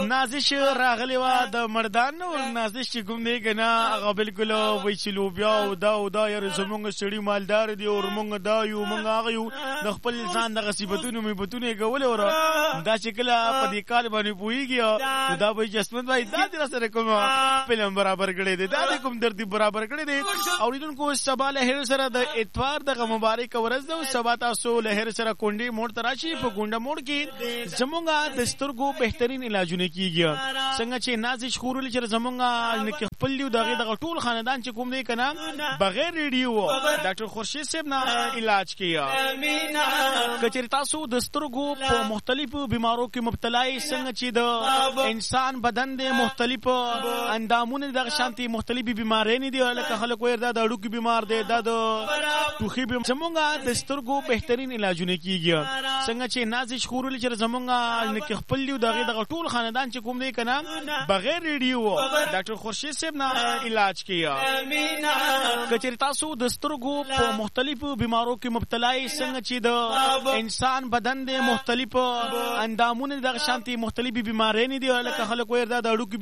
نازش راغلی وا د مردان او نازش چې کوم دی کنه هغه بالکل وای چې لوبیا او دا یاره زمونږ سړی مالدار دی او مونږ دا یو مونږ هغه یو د خپل ځان د غصیبتونو میبتونه کول اور دا چې کله په دې کال باندې پويږي دا به جسمت وای دا در سره کوم فلم برابر کړی دی دا کوم درتي برابر کړی دی اوریدونکو سبا له سره د اتوار د مبارک ورځ د سبا تاسو له سره کونډي موړ تراشي په ګونډه موړ کې زمونږه د سترګو بهترین علاجونه کیږي څنګه چې نازش خورل چې زمونږه نک خپل دیو دغه ټول خاندان چې کوم دی کنه بغیر ریډیو ډاکټر خورشید صاحب نه علاج کیه کچری تاسو د سترګو په مختلفو بیمارو کې مبتلا یې څنګه چې د انسان بدن د مختلفو اندامونو د شانتي مختلفي بیمارۍ نه دي لکه خلک وایي دا د اړوکی بیمار دی دا د ټوخي بیمار زمونږه د سترګو بهترین علاجونه کیږي څنګه چې نازش خورل چې زمونږه نک خپل دیو دغه ټول خاندان چې کوم دی کنه بغیر ریډیو ډاکټر خورشید صاحب نه علاج کیه کچری تاسو د سترګو په مختلفو بیمارو کې مبتلا یې څنګه چې د انسان بدن د مختلفو اندامونو د شانتي مختلفي بیمارۍ نه دي لکه خلک وایي دا د اړوکی